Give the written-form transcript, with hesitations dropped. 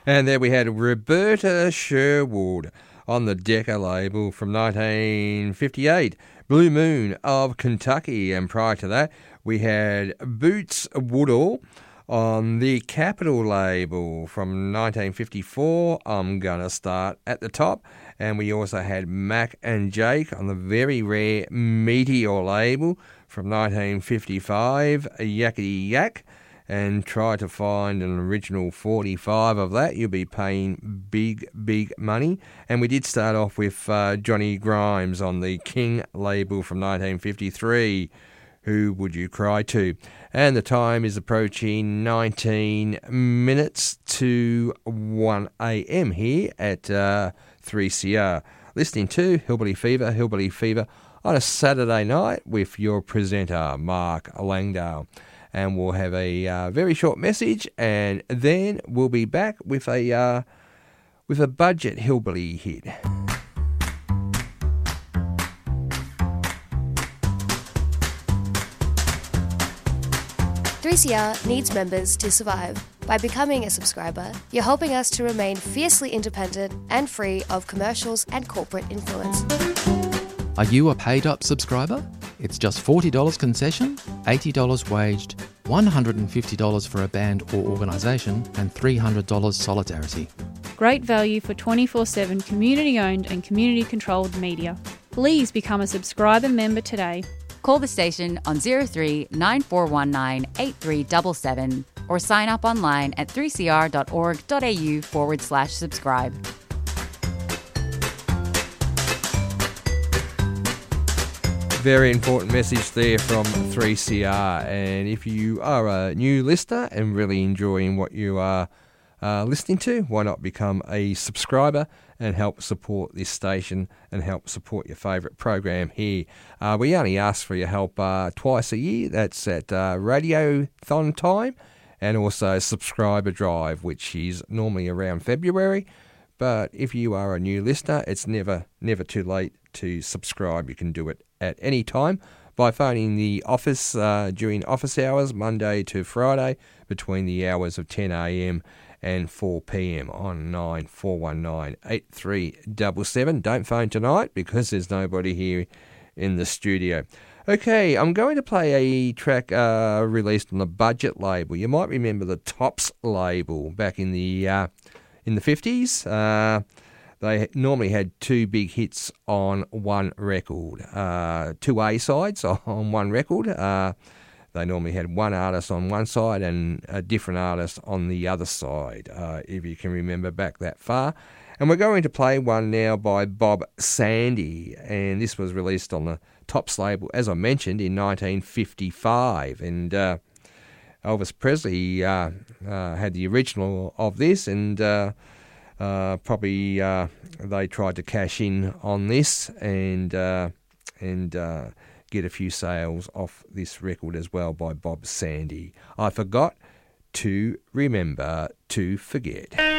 And there we had Roberta Sherwood on the Decca label from 1958, Blue Moon of Kentucky. And prior to that, we had Boots Woodall on the Capitol label from 1954, I'm Gonna Start at the Top. And we also had Mac and Jake on the very rare Meteor label from 1955, Yakety Yak. And try to find an original 45 of that. You'll be paying big, big money. And we did start off with Johnny Grimes on the King label from 1953, Who Would You Cry To? And the time is approaching 19 minutes to 1 a.m. here at 3CR. Listening to Hillbilly Fever on a Saturday night with your presenter, Mark Langdale. And we'll have a very short message, and then we'll be back with a budget hillbilly hit. 3CR needs members to survive. By becoming a subscriber, you're helping us to remain fiercely independent and free of commercials and corporate influence. Are you a paid-up subscriber? It's just $40 concession, $80 waged, $150 for a band or organisation, and $300 solidarity. Great value for 24/7 community-owned and community-controlled media. Please become a subscriber member today. Call the station on 03 9419 8377 or sign up online at 3cr.org.au/subscribe. Very important message there from 3CR. And if you are a new listener and really enjoying what you are listening to, why not become a subscriber and help support this station and help support your favourite program here. We only ask for your help twice a year. That's at Radiothon time and also Subscriber Drive, which is normally around February. But if you are a new listener, it's never too late to subscribe. You can do it at any time by phoning the office during office hours, Monday to Friday, between the hours of 10 a.m. and 4 p.m. on 9419-8377. Don't phone tonight because there's nobody here in the studio. Okay, I'm going to play a track released on the Budget label. You might remember the Tops label back in the 50s. They normally had two big hits on one record, two A-sides on one record. They normally had one artist on one side and a different artist on the other side, if you can remember back that far. And we're going to play one now by Bob Sandy, and this was released on the Tops label, as I mentioned, in 1955. And Elvis Presley had the original of this, and probably they tried to cash in on this and get a few sales off this record as well by Bob Sandy. I forgot to remember to forget.